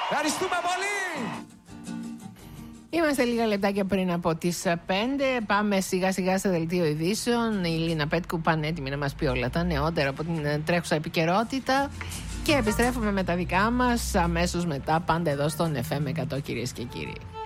Ευχαριστούμε πολύ. Είμαστε λίγα λεπτάκια πριν από τις 5. Πάμε σιγά σιγά σε δελτίο ειδήσεων. Η Λίνα Πέτκου πανέτοιμη να μας πει όλα τα νεότερα από την τρέχουσα επικαιρότητα. Και επιστρέφουμε με τα δικά μας αμέσως μετά, πάντα εδώ στον FM 100, κυρίες και κύριοι.